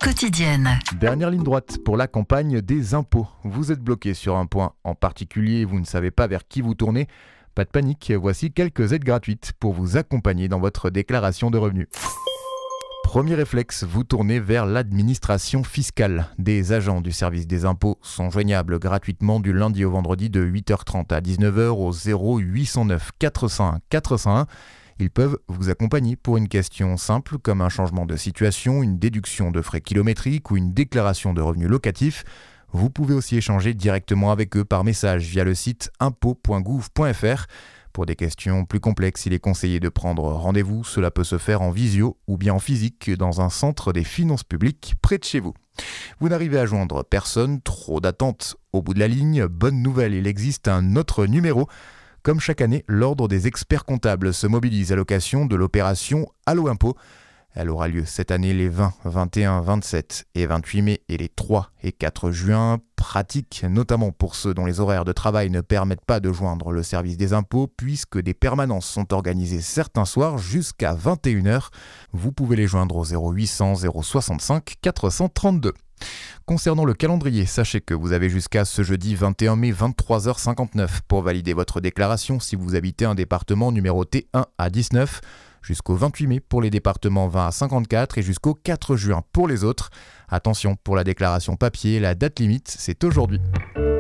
quotidienne. Dernière ligne droite pour la campagne des impôts. Vous êtes bloqué sur un point en particulier et vous ne savez pas vers qui vous tourner. Pas de panique, voici quelques aides gratuites pour vous accompagner dans votre déclaration de revenus. Premier réflexe, vous tournez vers l'administration fiscale. Des agents du service des impôts sont joignables gratuitement du lundi au vendredi de 8h30 à 19h au 0809 401 401. Ils peuvent vous accompagner pour une question simple comme un changement de situation, une déduction de frais kilométriques ou une déclaration de revenus locatifs. Vous pouvez aussi échanger directement avec eux par message via le site impôts.gouv.fr. Pour des questions plus complexes, il est conseillé de prendre rendez-vous. Cela peut se faire en visio ou bien en physique dans un centre des finances publiques près de chez vous. Vous n'arrivez à joindre personne, trop d'attente au bout de la ligne. Bonne nouvelle, il existe un autre numéro. Comme chaque année, l'Ordre des experts comptables se mobilise à l'occasion de l'opération Allo Impôt. Elle aura lieu cette année les 20, 21, 27 et 28 mai et les 3 et 4 juin. Pratique notamment pour ceux dont les horaires de travail ne permettent pas de joindre le service des impôts puisque des permanences sont organisées certains soirs jusqu'à 21h. Vous pouvez les joindre au 0800 065 432. Concernant le calendrier, sachez que vous avez jusqu'à ce jeudi 21 mai 23h59 pour valider votre déclaration si vous habitez un département numéroté 1 à 19, jusqu'au 28 mai pour les départements 20 à 54 et jusqu'au 4 juin pour les autres. Attention, pour la déclaration papier, la date limite, c'est aujourd'hui.